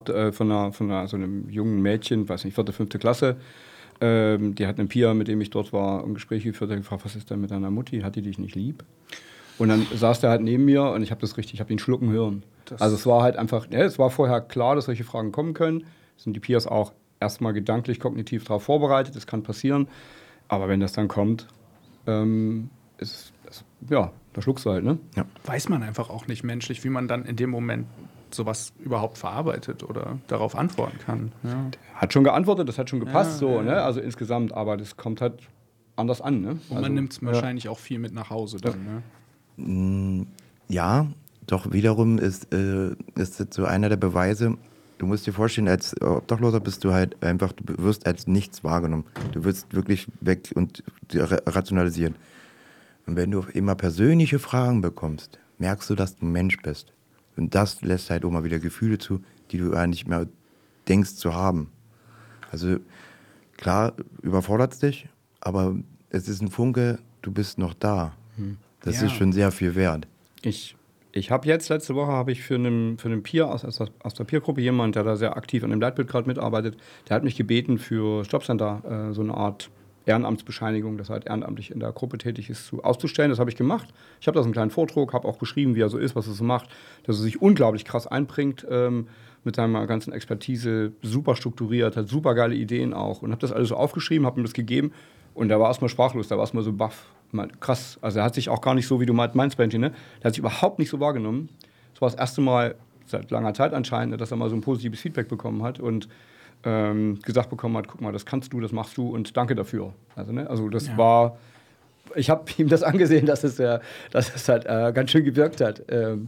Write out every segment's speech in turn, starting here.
So einem jungen Mädchen, weiß nicht, 4., 5. Klasse. Die hat einen Peer, mit dem ich dort war, ein Gespräch geführt, hat gefragt, was ist denn mit deiner Mutti? Hat die dich nicht lieb? Und dann saß der halt neben mir und ich habe ihn schlucken hören. Also es war halt einfach, es war vorher klar, dass solche Fragen kommen können. Sind die Peers auch erstmal gedanklich, kognitiv darauf vorbereitet, das kann passieren. Aber wenn das dann kommt, da schluckst du halt, ne? Ja. Weiß man einfach auch nicht menschlich, wie man dann in dem Moment sowas überhaupt verarbeitet oder darauf antworten kann. Ja. Hat schon geantwortet, das hat schon gepasst, ne? Also insgesamt, aber das kommt halt anders an, ne? Und man nimmt es wahrscheinlich auch viel mit nach Hause dann, ne? Ja, doch wiederum ist das so einer der Beweise. Du musst dir vorstellen, als Obdachloser bist du halt einfach, du wirst als nichts wahrgenommen. Du wirst wirklich weg und rationalisieren. Und wenn du immer persönliche Fragen bekommst, merkst du, dass du ein Mensch bist. Und das lässt halt auch mal wieder Gefühle zu, die du eigentlich mehr denkst zu haben. Also klar, überfordert es dich, aber es ist ein Funke, du bist noch da. Das ist schon sehr viel wert. Ich habe jetzt, letzte Woche, für einen Peer aus der Peer-Gruppe jemand, der da sehr aktiv an dem Leitbild gerade mitarbeitet, der hat mich gebeten, für Jobcenter so eine Art Ehrenamtsbescheinigung, dass er halt ehrenamtlich in der Gruppe tätig ist, auszustellen. Das habe ich gemacht. Ich habe da so einen kleinen Vortrag, habe auch beschrieben, wie er so ist, was er so macht, dass er sich unglaublich krass einbringt mit seiner ganzen Expertise, super strukturiert, hat super geile Ideen auch und habe das alles so aufgeschrieben, habe ihm das gegeben und der war erstmal sprachlos, der war erstmal so baff. Krass, also er hat sich auch gar nicht so, wie du meinst, Benji, ne? Der hat sich überhaupt nicht so wahrgenommen. Das war das erste Mal seit langer Zeit anscheinend, dass er mal so ein positives Feedback bekommen hat und gesagt bekommen hat, guck mal, das kannst du, das machst du und danke dafür. Also das war, ich habe ihm das angesehen, dass es halt ganz schön gewirkt hat.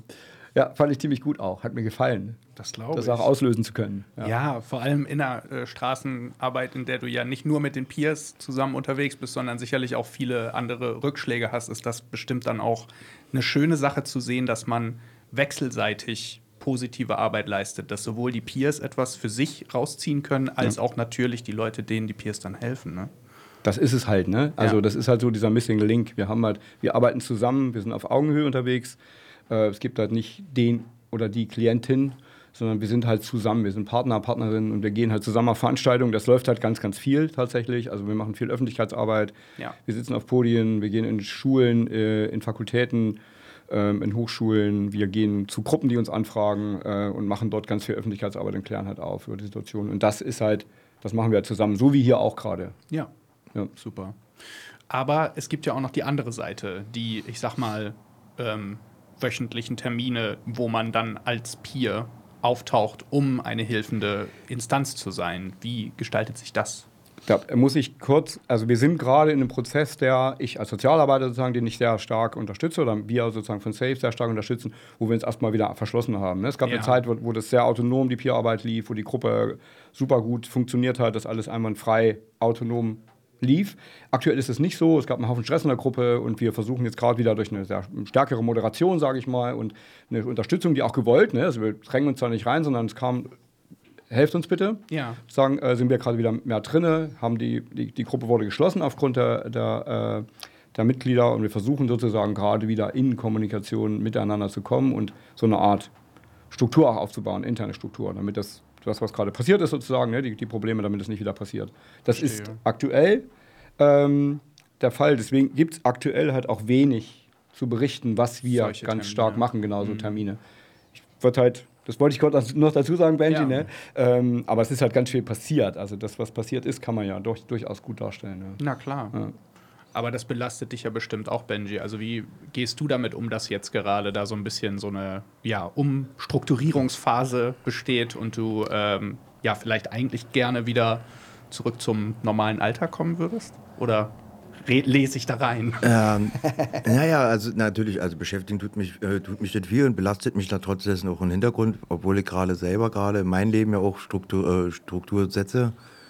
Fand ich ziemlich gut auch, hat mir gefallen. Das glaube ich. Das auch auslösen zu können. Ja, vor allem in der Straßenarbeit, in der du ja nicht nur mit den Peers zusammen unterwegs bist, sondern sicherlich auch viele andere Rückschläge hast, ist das bestimmt dann auch eine schöne Sache zu sehen, dass man wechselseitig positive Arbeit leistet, dass sowohl die Peers etwas für sich rausziehen können, als auch natürlich die Leute, denen die Peers dann helfen, ne? Das ist es halt, ne? Also das ist halt so dieser Missing Link. Wir arbeiten zusammen, wir sind auf Augenhöhe unterwegs. Es gibt halt nicht den oder die Klientin, sondern wir sind halt zusammen. Wir sind Partner, Partnerinnen und wir gehen halt zusammen auf Veranstaltungen. Das läuft halt ganz, ganz viel tatsächlich. Also wir machen viel Öffentlichkeitsarbeit. Ja. Wir sitzen auf Podien, wir gehen in Schulen, in Fakultäten, in Hochschulen. Wir gehen zu Gruppen, die uns anfragen und machen dort ganz viel Öffentlichkeitsarbeit und klären halt auf über die Situation. Und das machen wir halt zusammen, so wie hier auch gerade. Ja, super. Aber es gibt ja auch noch die andere Seite, die, ich sag mal, wöchentlichen Termine, wo man dann als Peer auftaucht, um eine hilfende Instanz zu sein. Wie gestaltet sich das? Da muss ich kurz, also wir sind gerade in einem Prozess, ich als Sozialarbeiter sozusagen, den ich sehr stark unterstütze, oder wir sozusagen von SAFE sehr stark unterstützen, wo wir uns erstmal wieder verschlossen haben. Ne? Es gab eine Zeit, wo das sehr autonom, die Peerarbeit lief, wo die Gruppe super gut funktioniert hat, dass alles einwandfrei, autonom lief. Aktuell ist es nicht so, es gab einen Haufen Stress in der Gruppe und wir versuchen jetzt gerade wieder durch eine sehr stärkere Moderation, sage ich mal, und eine Unterstützung, die auch gewollt, ne? Also wir drängen uns da nicht rein, sondern es kam, helft uns bitte. Ja. Sagen, sind wir gerade wieder mehr drinne, die Gruppe wurde geschlossen aufgrund der Mitglieder und wir versuchen sozusagen gerade wieder in Kommunikation miteinander zu kommen und so eine Art Struktur auch aufzubauen, interne Struktur, damit das was gerade passiert ist sozusagen, ne, die Probleme, damit es nicht wieder passiert. Das ist aktuell der Fall. Deswegen gibt es aktuell halt auch wenig zu berichten, was wir ganz Termine stark machen, genauso Termine. Das wollte ich gerade noch dazu sagen, Benji, ne? Aber es ist halt ganz viel passiert. Also das, was passiert ist, kann man ja durchaus gut darstellen. Ne? Na klar. Ja. Aber das belastet dich ja bestimmt auch, Benji. Also wie gehst du damit um, dass jetzt gerade da so ein bisschen so eine Umstrukturierungsphase besteht und du vielleicht eigentlich gerne wieder zurück zum normalen Alltag kommen würdest? Oder lese ich da rein? Also natürlich, also beschäftigen tut mich das viel und belastet mich da trotzdem auch im Hintergrund, obwohl ich gerade in meinem Leben ja auch Struktur setze.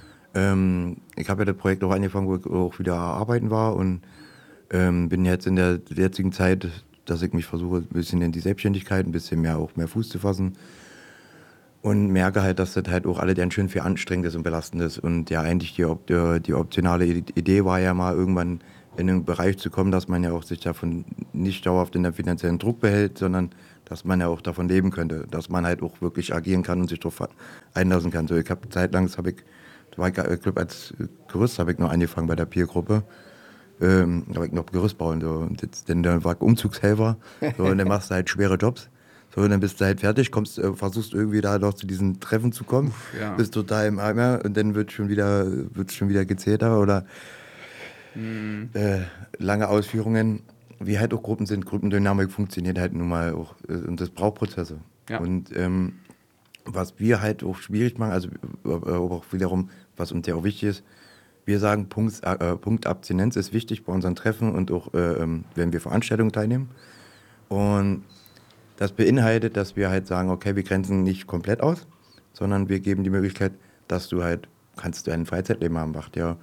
Ich habe ja das Projekt auch angefangen, wo ich auch wieder arbeiten war und bin jetzt in der jetzigen Zeit, dass ich mich versuche, ein bisschen in die Selbstständigkeit, ein bisschen mehr Fuß zu fassen und merke halt, dass das halt auch alle ganz schön viel anstrengend ist und belastend ist und ja eigentlich die optionale Idee war ja mal irgendwann in einen Bereich zu kommen, dass man ja auch sich davon nicht dauerhaft in der finanziellen Druck behält, sondern dass man ja auch davon leben könnte, dass man halt auch wirklich agieren kann und sich darauf einlassen kann. So, ich habe zeitlang, ich glaube als Gerüst habe ich noch angefangen bei der Peer-Gruppe. Da habe ich noch Gerüst bauen, so. Und jetzt, dann war ich Umzugshelfer, so, und dann machst du halt schwere Jobs. So, und dann bist du halt fertig, versuchst irgendwie da noch zu diesen Treffen zu kommen, bist total im Eimer und dann wird's schon wieder gezählter oder lange Ausführungen, wie halt auch Gruppen sind. Gruppendynamik funktioniert halt nun mal auch und das braucht Prozesse. Ja. Und was wir halt auch schwierig machen, also auch wiederum, was uns ja auch wichtig ist, wir sagen, Punktabstinenz ist wichtig bei unseren Treffen und auch, wenn wir Veranstaltungen teilnehmen. Und das beinhaltet, dass wir halt sagen, okay, wir grenzen nicht komplett aus, sondern wir geben die Möglichkeit, dass kannst du ein Freizeitleben haben, macht ja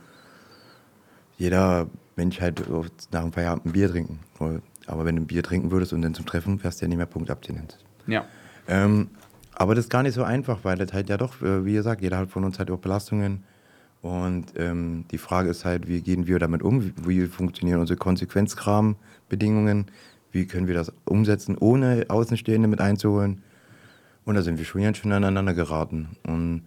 jeder Mensch halt nach dem Feierabend ein Bier trinken. Aber wenn du ein Bier trinken würdest und dann zum Treffen, wärst du ja nicht mehr Punktabstinenz. Ja. Aber das ist gar nicht so einfach, weil das halt ja doch, wie gesagt, jeder hat von uns halt auch Belastungen. Und die Frage ist halt, wie gehen wir damit um? Wie funktionieren unsere Konsequenzrahmenbedingungen? Wie können wir das umsetzen, ohne Außenstehende mit einzuholen? Und da sind wir schon ganz schön aneinander geraten. Und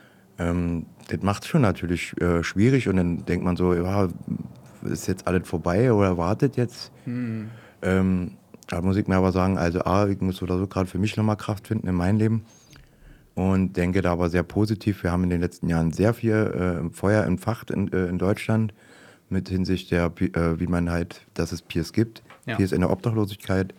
das macht es schon natürlich schwierig. Und dann denkt man so, ja, ist jetzt alles vorbei oder wartet jetzt? Da muss ich mir aber sagen, also ich muss oder so gerade für mich nochmal Kraft finden in meinem Leben. Und denke da aber sehr positiv. Wir haben in den letzten Jahren sehr viel Feuer entfacht in Deutschland mit Hinsicht der, wie man halt, dass es Peers gibt. Ja. Peers in der Obdachlosigkeit.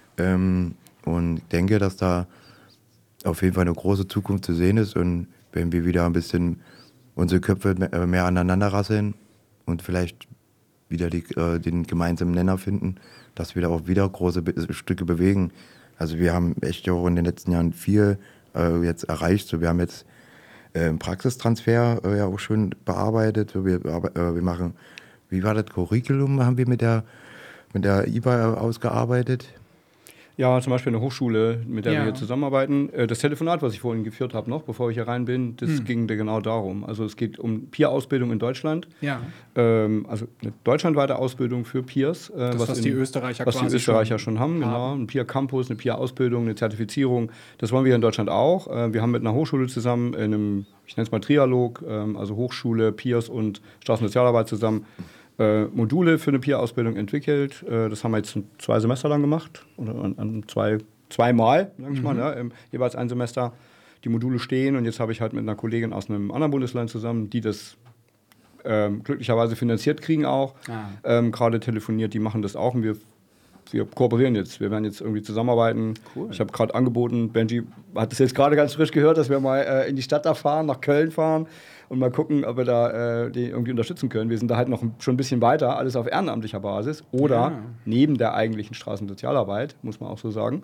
Und denke, dass da auf jeden Fall eine große Zukunft zu sehen ist. Und wenn wir wieder ein bisschen unsere Köpfe mehr aneinander rasseln und vielleicht wieder den gemeinsamen Nenner finden, dass wir da auch wieder große Stücke bewegen. Also wir haben echt auch in den letzten Jahren viel jetzt erreicht. So, wir haben jetzt Praxistransfer ja auch schon bearbeitet. So, wir machen, wie war das Curriculum, haben wir mit der IBA ausgearbeitet. Ja, zum Beispiel eine Hochschule, mit der wir hier zusammenarbeiten. Das Telefonat, was ich vorhin geführt habe, noch, bevor ich hier rein bin, das ging genau darum. Also es geht um Peer-Ausbildung in Deutschland. Ja. Also eine deutschlandweite Ausbildung für Peers. Was die Österreicher schon haben. Genau. Ein Peer-Campus, eine Peer-Ausbildung, eine Zertifizierung. Das wollen wir in Deutschland auch. Wir haben mit einer Hochschule zusammen in einem, ich nenne es mal Trialog, also Hochschule, Peers und Straßensozialarbeit zusammen, Module für eine Peer-Ausbildung entwickelt. Das haben wir jetzt 2 Semester lang gemacht. Oder zweimal, sag ich mal, ne? Jeweils ein Semester. Die Module stehen und jetzt habe ich halt mit einer Kollegin aus einem anderen Bundesland zusammen, die das glücklicherweise finanziert kriegen auch. Gerade telefoniert, die machen das auch und wir kooperieren jetzt. Wir werden jetzt irgendwie zusammenarbeiten. Cool. Ich habe gerade angeboten, Benji hat es jetzt gerade ganz frisch gehört, dass wir mal in die Stadt da fahren, nach Köln fahren und mal gucken, ob wir da die irgendwie unterstützen können. Wir sind da halt noch schon ein bisschen weiter, alles auf ehrenamtlicher Basis oder neben der eigentlichen Straßensozialarbeit, muss man auch so sagen.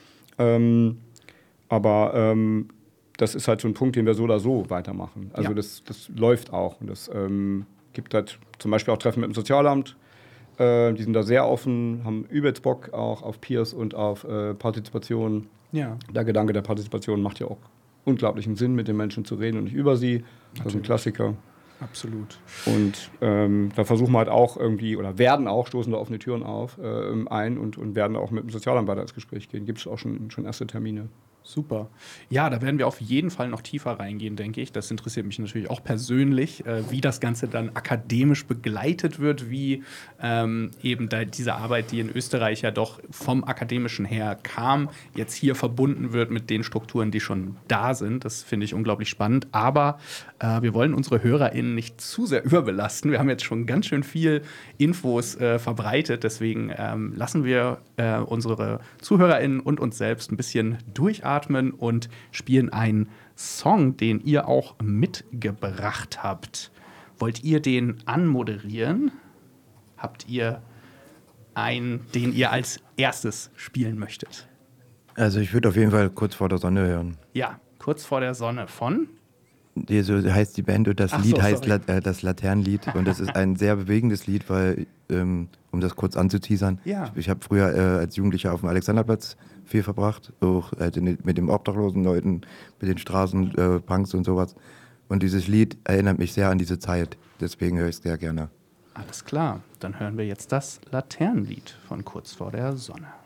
Aber das ist halt so ein Punkt, den wir so oder so weitermachen. Also das läuft auch. Und das gibt halt zum Beispiel auch Treffen mit dem Sozialamt. Die sind da sehr offen, haben übelst Bock auch auf Peers und auf Partizipation. Ja. Der Gedanke der Partizipation macht ja auch unglaublichen Sinn, mit den Menschen zu reden und nicht über sie. Das ist ein Klassiker. Absolut. Und da versuchen wir halt auch irgendwie, oder werden auch, stoßen da offene Türen auf, ein und werden auch mit dem Sozialamt weiter ins Gespräch gehen. Gibt es auch schon erste Termine. Super. Ja, da werden wir auf jeden Fall noch tiefer reingehen, denke ich. Das interessiert mich natürlich auch persönlich, wie das Ganze dann akademisch begleitet wird, wie eben diese Arbeit, die in Österreich ja doch vom Akademischen her kam, jetzt hier verbunden wird mit den Strukturen, die schon da sind. Das finde ich unglaublich spannend. Aber wir wollen unsere HörerInnen nicht zu sehr überbelasten. Wir haben jetzt schon ganz schön viel Infos verbreitet. Deswegen lassen wir unsere ZuhörerInnen und uns selbst ein bisschen durchatmen und spielen einen Song, den ihr auch mitgebracht habt. Wollt ihr den anmoderieren? Habt ihr einen, den ihr als erstes spielen möchtet? Also ich würde auf jeden Fall Kurz vor der Sonne hören. Ja, Kurz vor der Sonne von? So heißt die Band und das Lied heißt das Laternenlied. Und das ist ein sehr bewegendes Lied, weil, um das kurz anzuteasern, ich habe früher als Jugendlicher auf dem Alexanderplatz viel verbracht, auch mit den obdachlosen Leuten, mit den Straßenpunks und sowas. Und dieses Lied erinnert mich sehr an diese Zeit, deswegen höre ich es sehr gerne. Alles klar, dann hören wir jetzt das Laternenlied von Kurz vor der Sonne.